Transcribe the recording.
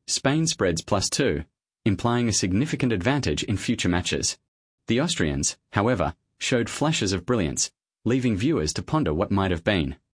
Spain spreads +2, implying a significant advantage in future matches. The Austrians, however, showed flashes of brilliance, leaving viewers to ponder what might have been.